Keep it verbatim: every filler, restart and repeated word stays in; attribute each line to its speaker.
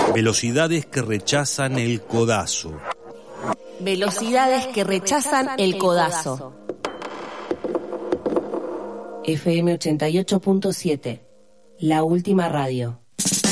Speaker 1: Velocidades que rechazan el codazo.
Speaker 2: Velocidades que rechazan el codazo. F M ochenta y ocho punto siete, la última radio.